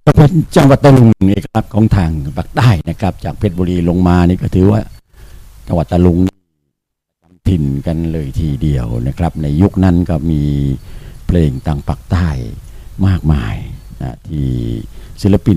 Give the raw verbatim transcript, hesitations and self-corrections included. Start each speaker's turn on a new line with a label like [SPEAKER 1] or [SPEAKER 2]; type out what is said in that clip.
[SPEAKER 1] ก็เป็นจังหวัดตะลุงเอกลักษณ์ของทางภาคใต้นะครับจากเพชรบุรีลงมานี่ก็ถือว่าจังหวัดตะลุงถิ่นกันเลยทีเดียวนะครับในยุคนั้นก็มีเพลงต่างภาคใต้มากมายนะที่ศิลปิน